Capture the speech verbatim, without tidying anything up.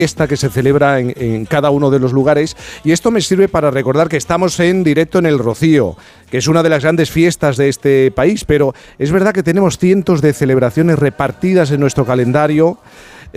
esta que se celebra en, en cada uno de los lugares, y esto me sirve para recordar que estamos en directo en El Rocío, que es una de las grandes fiestas de este país, pero es verdad que tenemos cientos de celebraciones repartidas en nuestro calendario